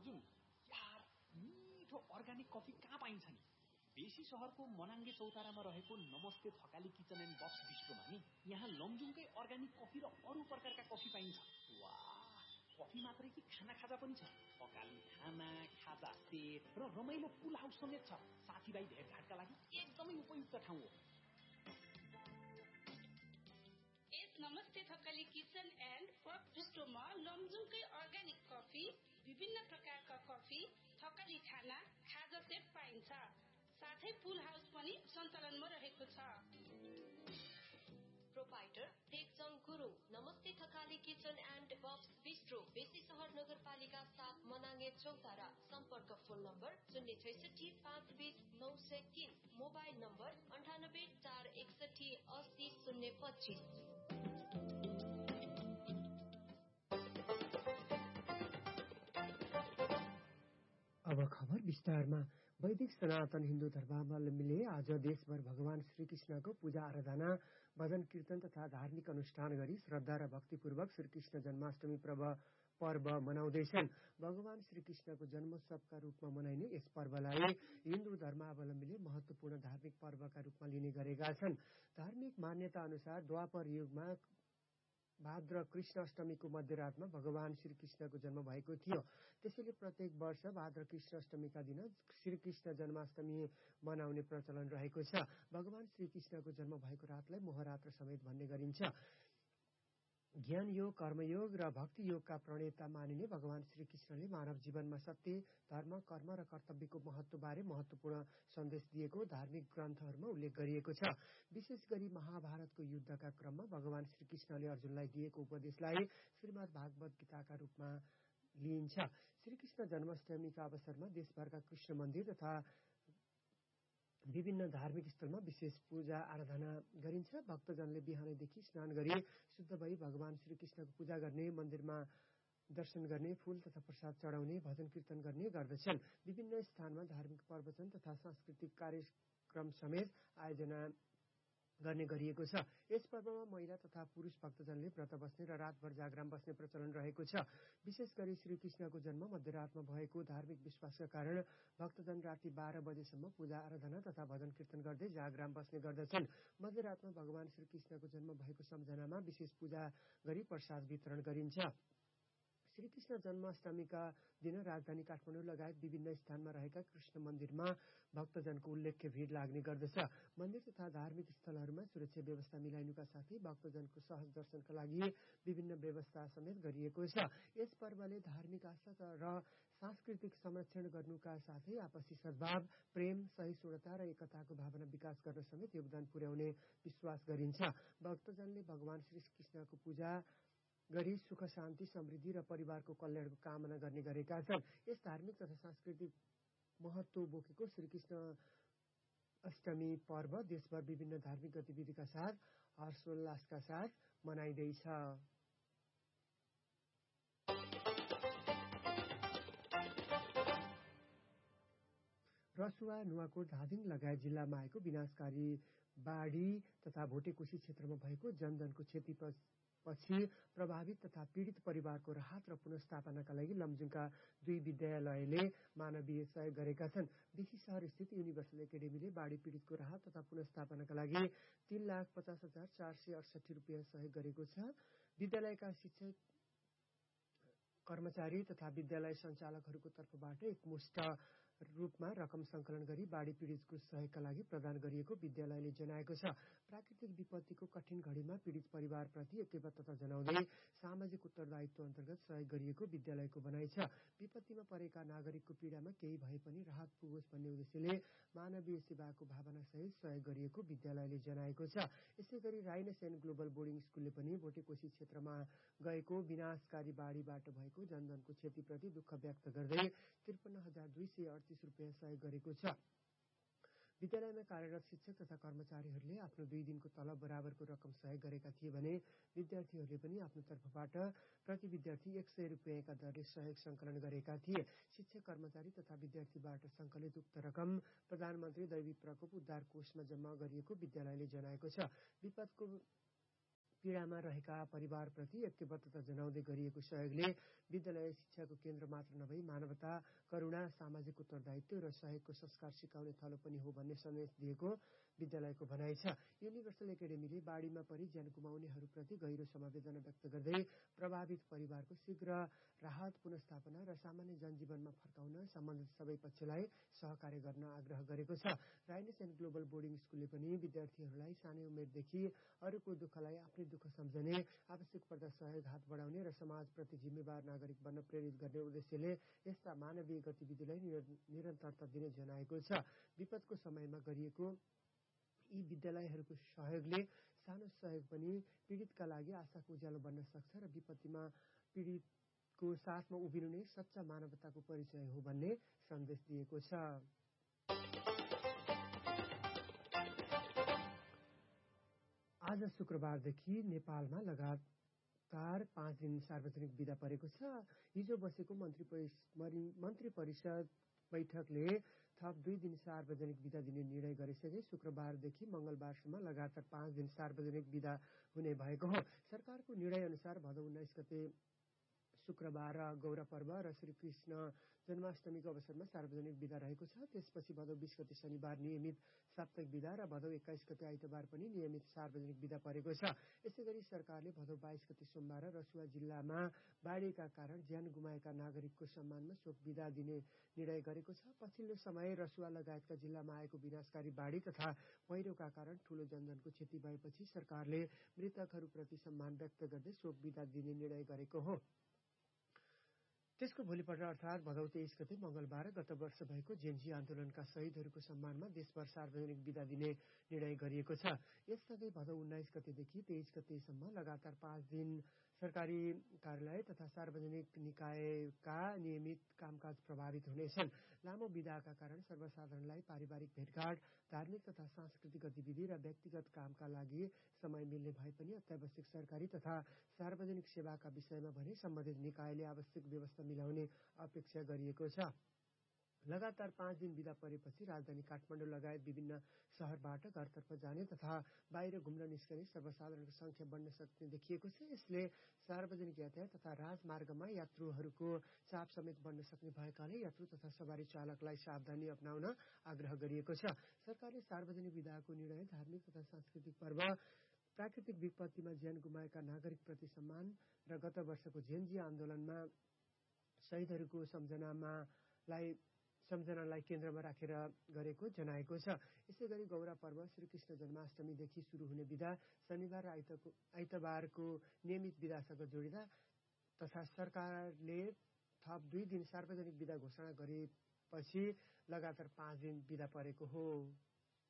अर्जुन यार मिठो organic coffee कहाँ पाइन्छ नि? बेसी शहरको मनाङ्गे चौतारामा रहेको नमस्ते थकाली किचन एन्ड बक्स बिस्ट्रोमा नि यहाँ लमजुङकै अर्ग्यानिक कफी र अरू प्रकारका कफी पाइन्छ। वाह, कफी मात्रै कि खाना खाजा पनि छ। थकाली खाना, खाजा सेट र रमाइलो पुल हाउस समेत छ। साथीभाइ भेटघाटका लागि एकदमै उपयुक्त ठाउँ हो। नमस्ते Thakali kitchen and box बिस्ट्रोमा लमजुङकै organic coffee, विभिन्न प्रकारका कफी, थकाली खाना, खाजा सेट पाइन्छ। साथै पुल हाउस पनि सञ्चालनमा रहेको छ। प्रोपाइटर टेकचङ गुरुङ। नमस्ते Thakali kitchen and box bistro, बेसी शहर नगरपालिका 7 मनाङे चौतारा। सम्पर्क फोन नम्बर 066 520 903, मोबाइल नम्बर 98 461 80 025। अब खबर विस्तारमा। वैदिक सनातन हिन्दू धर्मावलम्बीले आज देशभर भगवान श्रीकृष्णको पूजा आराधना, भजन कीर्तन तथा धार्मिक अनुष्ठान गरी श्रद्धा र भक्तिपूर्वक श्रीकृष्ण जन्माष्टमी पर्व मनाउँदैछन्। भगवान श्रीकृष्णको जन्मोत्सवका रूपमा मनाइने यस पर्वलाई हिन्दू धर्मावलम्बीले महत्वपूर्ण धार्मिक पर्वका रूपमा लिने गरेका छन्। धार्मिक मान्यता अनुसार द्वापर युगमा भाद्र कृष्ण अष्टमीको मध्यरातमा भगवान श्रीकृष्णको जन्म भएको थियो। त्यसैले प्रत्येक वर्ष भाद्र कृष्ण अष्टमीका दिन श्रीकृष्ण जन्माष्टमी मनाउने प्रचलन रहेको छ। भगवान श्रीकृष्णको जन्म भएको रातलाई मोहरात्र समेत भन्ने गरिन्छ। ज्ञान योग, कर्मयोग र भक्ति योगका प्रणेता मानिने भगवान श्रीकृष्णले मानव जीवनमा सत्य, धर्म, कर्म र कर्तव्यको महत्वबारे महत्वपूर्ण सन्देश दिएको धार्मिक ग्रन्थहरूमा उल्लेख गरिएको छ। विशेष गरी महाभारतको युद्धका क्रममा भगवान श्रीकृष्णले अर्जुनलाई दिएको उपदेशलाई श्रीमद् भागवत गीताका रूपमा लिइन्छ। श्रीकृष्ण जन्माष्टमीका अवसरमा देशभरका कृष्ण मन्दिर तथा विभिन्न धार्मिक स्थलमा विशेष पूजा आराधना गरिन्छ। भक्तजनले बिहानैदेखि स्नान गरी शुद्ध भई भगवान श्रीकृष्णको पूजा गर्ने, मन्दिरमा दर्शन गर्ने, फूल तथा प्रसाद चढाउने, भजन कीर्तन गर्ने गर्दछन्। विभिन्न स्थानमा धार्मिक प्रवचन तथा सांस्कृतिक कार्यक्रम समेत आयोजना गर्ने गरिएको छ। यस पर्वमा महिला तथा पुरुष भक्तजनले व्रत बस्ने र रातभर जागराम बस्ने प्रचलन रहेको छ। विशेष गरी श्रीकृष्णको जन्म मध्यरातमा भएको धार्मिक विश्वासका कारण भक्तजन राति 12 बजेसम्म पूजा आराधना तथा भजन कीर्तन गर्दै जागराम बस्ने गर्दछन्। मध्यरातमा भगवान श्रीकृष्णको जन्म भएको सम्झनामा विशेष पूजा गरी प्रसाद वितरण गरिन्छ। श्रीकृष्ण जन्माष्टमीका दिन राजधानी काठमाडौँ लगायत विभिन्न स्थानमा रहेका कृष्ण मन्दिरमा भक्तजनको उल्लेख्य भीड़ लाग्ने गर्दछ। मन्दिर तथा धार्मिक स्थलहरूमा सुरक्षा व्यवस्था मिलाइनुका साथै भक्तजनको सहज दर्शनका लागि विभिन्न व्यवस्था समेत गरिएको छ। यस पर्वले धार्मिक आस्था र सांस्कृतिक संरक्षण गर्नुका साथै आपसी सद्भाव, प्रेम, सहिष्णुता र एकताको भावना विकास गर्न समेत योगदान पुर्याउने विश्वास गरिन्छ। भक्तजनले भगवान श्रीकृष्णको पूजा गरी सुख, शान्ति, समृद्धि र परिवारको कल्याणको कामना गर्ने गरेका छन्। यस धार्मिक तथा सांस्कृतिक महत्व बोकेको श्रीकृष्ण अष्टमी पर्व देशभर विभिन्न धार्मिक गतिविधिका साथ हर्षोल्लासका साथ मनाइँदैछ। रसुवा, नुवाकोट, धादिङ लगायत जिल्लामा आएको विनाशकारी बाढी तथा भोटेकोशी क्षेत्रमा भएको जनधनको क्षति पछि प्रभावित तथा पीडित परिवारको राहत र पुनर्स्थापनाका लागि लमजुङका 2 विद्यालयले मानवीय सहयोग गरेका छन्। बेसी शहर स्थित युनिभर्सल एकाडेमीले बाढी पीडितको राहत तथा पुनर्स्थापनाका लागि 3,50,468 रुपियाँ सहयोग गरेको छ। विद्यालयका शिक्षक, कर्मचारी तथा विद्यालय सञ्चालकहरूको तर्फबाट एकमुष्ट रूपमा रकम संकलन गरी बाढी पीडितको सहयोगका लागि प्रदान गरिएको विद्यालयले जनाएको छ। प्राकृतिक विपत्तिको कठिन घडीमा पीडित परिवारप्रति एकबद्धता जनाउँदै सामाजिक उत्तरदायित्व अन्तर्गत सहयोग गरिएको विद्यालयको भनाइ छ। विपत्तिमा परेका नागरिकको पीडामा केही भए पनि राहत पुगोस् भन्ने उद्देश्यले मानवीय सेवाको भावनासहित सहयोग गरिएको विद्यालयले जनाएको छ। यसैगरी राइनस एन्ड ग्लोबल बोर्डिङ स्कुलले पनि भोटेकोशी क्षेत्रमा गएको विनाशकारी बाढीबाट भएको जनधनको क्षतिप्रति दुःख व्यक्त गर्दै 53,238 रुपियाँ सहयोग गरेको छ। विद्यालयमा कार्यरत शिक्षक तथा कर्मचारीहरूले आफ्नो 2 दिनको तलब बराबरको रकम सहयोग गरेका थिए भने विद्यार्थीहरूले पनि आफ्नो तर्फबाट प्रति विद्यार्थी 100 रुपियाँका दरले सहयोग संकलन गरेका थिए। शिक्षक, कर्मचारी तथा विद्यार्थीबाट संकलित उक्त रकम प्रधानमन्त्री दैवी प्रकोप उद्धार कोषमा जम्मा गरिएको विद्यालयले जनाएको छ। विपदको पीडामा रहेका परिवारप्रति ऐक्यबद्धता जनाउँदै गरिएको सहयोगले विद्यालय शिक्षाको केन्द्र मात्र नभई मानवता, करुणा, सामाजिक उत्तरदायित्व र सहयोगको संस्कार सिकाउने थलो पनि हो भन्ने सन्देश दिएको विद्यालयको भनाइ छ। युनिभर्सल एकाडेमीले बाढीमा परि ज्यान गुमाउनेहरूप्रति गहिरो समवेदना व्यक्त गर्दै प्रभावित परिवारको शीघ्र राहत, पुनर्स्थापना र सामान्य जनजीवनमा फर्काउन सम्बन्धित सबै पक्षलाई सहकार्य गर्न आग्रह गरेको छ। राइनेस एन्ड ग्लोबल बोर्डिङ स्कुलले पनि विद्यार्थीहरूलाई सानै उमेरदेखि अरूको दुःखलाई आफ्नै दुःख सम्झने, आवश्यक पर्दा सहयोग हात बढाउने र समाजप्रति जिम्मेवार नागरिक बन्न प्रेरित गर्ने उद्देश्यले यस्ता मानवीय गतिविधिलाई निरन्तरता दिने जनाएको छ। विपदको समयमा गरिएको यी विद्यालयहरूको सहयोगले सानो सहयोग पनि पीडितका लागि आशाको उज्यालो बन्न सक्छ र विपत्तिमा पीडितको साथमा उभिनु नै सच्चा मानवताको परिचय हो भन्ने सन्देश दिएको छ। आज शुक्रबारदेखि नेपालमा लगातार 5 दिन सार्वजनिक बिदा परेको छ। हिजो बसेको मन्त्री परिषद बैठकले थप 2 दिन सार्वजनिक बिदा दिने निर्णय गरिसके शुक्रबारदेखि मंगलबारसम्म लगातार 5 दिन सार्वजनिक बिदा हुने भएको हो। सरकारको निर्णय अनुसार भदौ 19 गते शुक्रबार गौरा पर्व र श्रीकृष्ण जन्माष्टमीको अवसरमा सार्वजनिक बिदा रहेको छ। त्यसपछि भदौ 20 गते शनिबार नियमित साप्ताहिक बिदा र भदौ 21 गते आइतबार पनि नियमित सार्वजनिक बिदा परेको छ। यसैगरी सरकारले भदौ 22 गते सोमबार रसुवा जिल्लामा बाढीका कारण ज्यान गुमाएका नागरिकको सम्मानमा शोक बिदा दिने निर्णय गरेको छ। पछिल्लो समय रसुवा लगायतका जिल्लामा आएको विनाशकारी बाढी तथा पहिरोका कारण ठूलो जनधनको क्षति भएपछि सरकारले मृतकहरूप्रति सम्मान व्यक्त गर्दै शोक बिदा दिने निर्णय गरेको हो। त्यसको भोलिपल्ट अर्थात् भदौ 23 गते मंगलबार गत वर्ष भएको जेनजी आन्दोलनका शहीदहरूको सम्मानमा देशभर सार्वजनिक बिदा दिने निर्णय गरिएको छ। यससँगै भदौ 19 गतेदेखि 23 गतेसम्म लगातार 5 दिन सरकारी कार्यालय तथा सार्वजनिक निकायका नियमित कामकाज प्रभावित हुनेछन्। लामो बिदाका कारण सर्वसाधारणलाई पारिवारिक भेटघाट, धार्मिक तथा सांस्कृतिक गतिविधि र व्यक्तिगत कामका लागि समय मिल्ने भए पनि अत्यावश्यक सरकारी तथा सार्वजनिक सेवाका विषयमा भने सम्बन्धित निकायले आवश्यक व्यवस्था मिलाउने अपेक्षा गरिएको छ। लगातार 5 दिन बिदा परेपछि राजधानी काठमाडौँ लगायत विभिन्न शहरबाट घरतर्फ जाने तथा बाहिर घुम्न निस्कने सर्वसाधारणको संख्या बढ्न सक्ने देखिएको छ। यसले सार्वजनिक यातायात तथा राजमार्गमा यात्रुहरूको चाप समेत बढ्न सक्ने भएकाले यात्रु तथा सवारी चालकलाई सावधानी अपनाउन आग्रह गरिएको छ। सरकारले सार्वजनिक बिदाको निर्णय धार्मिक तथा सांस्कृतिक पर्व, प्राकृतिक विपत्तिमा ज्यान गुमाएका नागरिकप्रति सम्मान र गत वर्षको जेनजी आन्दोलनमा शहीदहरूको सम्झनालाई केन्द्रमा राखेर गरेको जनाएको छ। यसैगरी गौरा पर्व, श्रीकृष्ण जन्माष्टमीदेखि शुरू हुने बिदा शनिबार र आइतबारको नियमित बिदासँग जोडिँदा तथा सरकारले थप 2 दिन सार्वजनिक बिदा घोषणा गरेपछि लगातार 5 दिन बिदा परेको हो।